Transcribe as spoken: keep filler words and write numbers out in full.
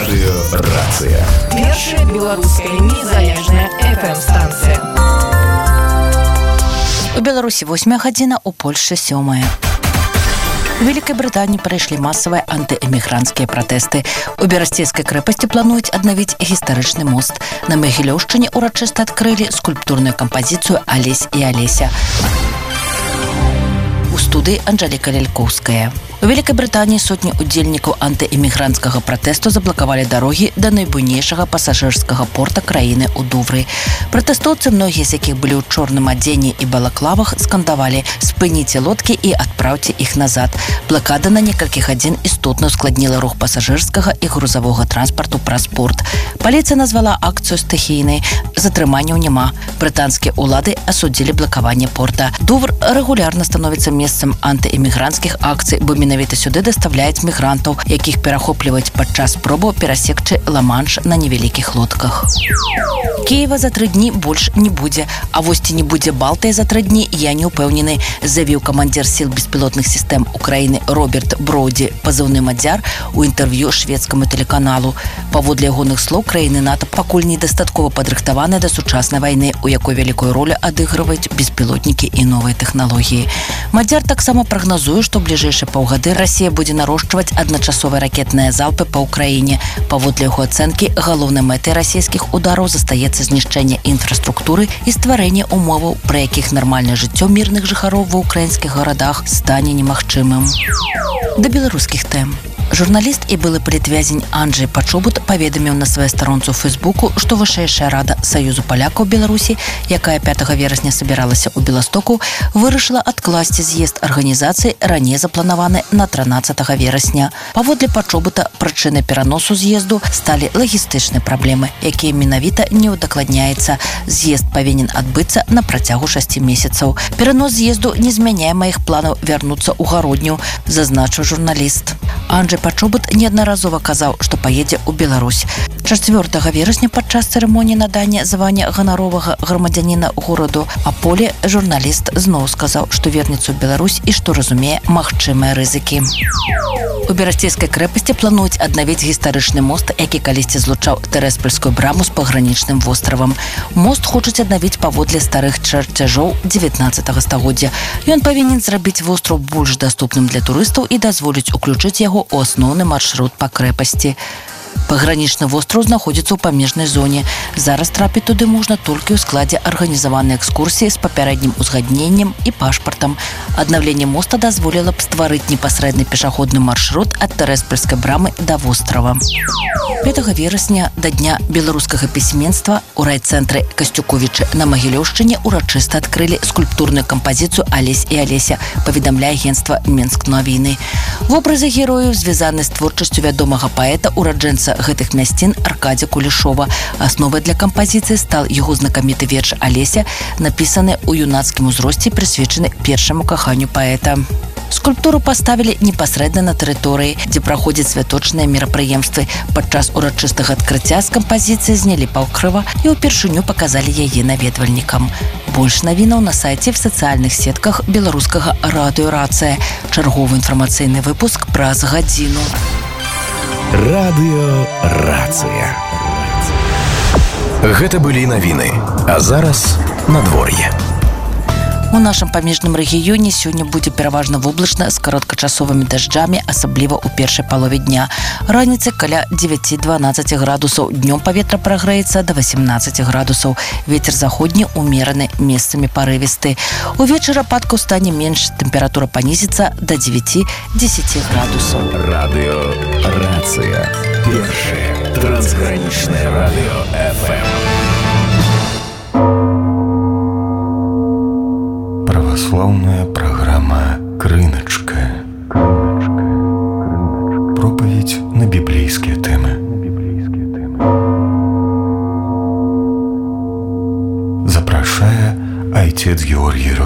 Радыёрацыя. Першая беларуская незалежная эф эм-станцыя. У Беларусі восьмая гадзіна, у Польшчы сёмая. У Вялікай Брытаніі прайшлі масавыя антыэмігранцкія пратэсты. У Берасцейскай крэпасці плануюць аднавіць гістарычны мост. На Магілёўшчыне урачыста адкрылі скульптурную кампазіцыю «Алесь і Алеся». У студыі Анжэліка Лялькоўская. У Вялікай Брытаніі сотні удзельнікаў антыэмігранцкага пратэсту заблакавалі дарогі да найбуйнейшага пасажырскага порта краіны ў Дувры. Пратэстоўцы, многія з якіх былі ў чорным адзенні і балаклавах, скандавалі: «Спыніце лодкі і адпраўце іх назад». Блакада на некалькі гадзін істотна ускладніла рух пасажырскага і грузавога транспарту праз порт. Паліцыя назвала акцыю стыхійнай. Затрыманняў няма. Брытанскія ўлады асудзілі блакаванне порта. Дувр рэгулярна становіцца месцам антыэмігранцкіх акцый, бо менавіта сюды даставляюць мігрантаў, якіх перахопліваюць падчас спробаў перасекчы Ла-Манш на невялікіх лодках. Кіева за тры дні больш не будзе, а вось ці не будзе Балтыі за тры дні, я не ўпэўнены, заявіў камандзір сіл беспілотных сістэм Украіны Роберт Броуді, пазыўны «Мадзяр», у інтэрв'ю шведскаму тэлеканалу. Паводле ягоных слоў, краіны НАТО пакуль недастаткова падрыхтаваныя да сучаснай вайны, у якой вялікую ролю адыгрываюць беспілотнікі і новыя тэхналогіі. Мадзяр таксама прагназуе, што бліжэйшыя паўгады Расія будзе нарошчваць адначасовыя ракетныя залпы па ўкраіне. Паводле яго ацэнкі, галоўнай мэтай расійскіх удараў застаецца знішчэнне інфраструктуры і стварэнне умоваў, пры якіх нармальнае жыццё мірных жыхароў ва ўкраінскіх гарадах стане немагчымым. Да беларускіх тэм. Журналіст і былы палітвязень Анджэй Пачобут паведаміў на сваёй старонцы ў Фэйсбуку, што вышэйшая рада Саюзу палякаў Беларусі, якая пятага верасня сабіралася ў Беластоку, вырашыла адкласці з'езд арганізацыі, раней запланаваны на трынаццатага верасня. Паводле Пачобута, прычынай пераносу з'езду сталі лагістычныя праблемы, якія менавіта не ўдакладняецца. З'езд павінен адбыцца на працягу шасці месяцаў. Перанос з'езду не змяняе маіх планаў вярнуцца ў гародню, зазначыў журналіст. Анджэй Пачобут неаднаразова казаў, што паедзе ў Беларусь. чацвёртага верасня падчас цырымоніі надання звання ганаровага грамадзяніна гораду Аполе журналіст зноў сказаў, што вернецца ў Беларусь і што разумее магчымыя рызыкі. У Берасцейскай крэпасці плануюць аднавіць гістарычны мост, які калісьці злучаў Тэрэспольскую браму з пагранічным востравам. Мост хочуць аднавіць паводле старых чарцяжоў дзевятнаццатага стагоддзя. Ён павінен зрабіць востраў больш даступным для турыстаў і дазволіць уключыць яго ў асноўны маршрут па крэпасці. Пагранічны востраў знаходзіцца ў памежнай зоне. Зараз трапіць туды можна толькі ў складзе арганізаванай экскурсіі з папярэднім узгадненнем і пашпартам. Аднаўленне моста дазволіла б стварыць непасрэдны пешаходны маршрут ад Тэрэспольскай брамы да вострава. пятага верасня да дня беларускага пісьменства у райцэнтры Касцюковічы на Магілёўшчыне урачыста адкрылі скульптурную кампазіцыю «Алесь і Алеся», паведамляе агенцтва «Мінск навіны». Вобразы герояў звязаны з творчасцю вядомага паэта, ураджэнца гэтых мясцін Аркадзя Кулешова. Асновай для кампазіцыі стал яго знакаміты верш «Алеся», напісаны ў юнацкім узросце, прысвечаны першаму каханню паэта. Скульптуру паставілі непасрэдна на тэрыторыі, дзе праходзяць святочныя мерапрыемствы. Падчас урачыстага адкрыцця з кампазіцыі знялі паўкрыва і ўпершыню паказалі яе наведвальнікам. Больш навінаў на сайце в сацыяльных сетках беларускага радыёрацыя. Чарговы інфармацыйны выпуск праз гадзіну. Радыёрацыя. Гэта былі навіны, а зараз надвор'е. У нашым памежным рэгіёне сёння будзе пераважна воблачна з кароткачасовымі дажджамі, асабліва ў першай палове дня. Раніцай каля дзевяці-дванаццаці градусаў, днём паветра прагрэецца да васямнаццаці градусаў. Вецер заходні ўмераны, месцамі парывісты. Увечары ападкаў стане менш, тэмпература панізіцца да дзевяці-дзесяці градусаў. Радыёрацыя. Першае трансгранічнае радыё эф эм. Православная программа «Крыночка». Проповедь на библейские темы. Запрашая отец Георгий Рудь.